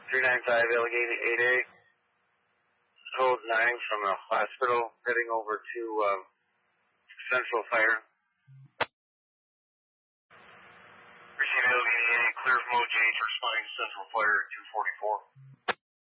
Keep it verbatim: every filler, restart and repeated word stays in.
three nine five Allegheny eight A. Code nine from a hospital heading over to um, Central Fire. Receive Allegheny eight, clear from O G H, responding to Central Fire at two forty-four.